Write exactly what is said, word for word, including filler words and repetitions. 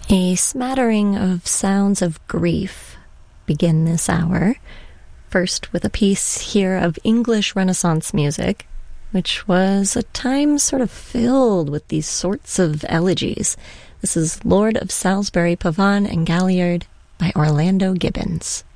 A smattering of sounds of grief begin this hour. First with a piece here of English Renaissance music, which was a time sort of filled with these sorts of elegies. This is Lord of Salisbury, Pavane and Galliard by Orlando Gibbons.